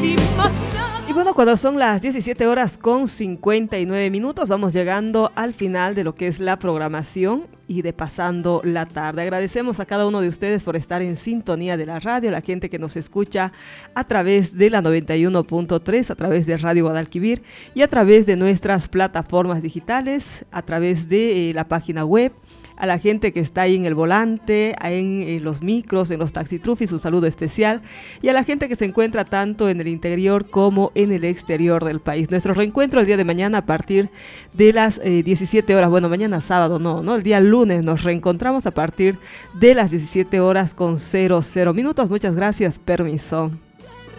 Y bueno, cuando son las 17 horas con 59 minutos, vamos llegando al final de lo que es la programación y de Pasando la Tarde. Agradecemos a cada uno de ustedes por estar en sintonía de la radio, la gente que nos escucha a través de la 91.3, a través de Radio Guadalquivir y a través de nuestras plataformas digitales, a través de la página web. A la gente que está ahí en el volante, en los micros, en los taxitrufis, un saludo especial. Y a la gente que se encuentra tanto en el interior como en el exterior del país. Nuestro reencuentro el día de mañana a partir de las 17 horas. Bueno, mañana sábado no, el día lunes nos reencontramos a partir de las 17 horas con 00 minutos. Muchas gracias, permiso.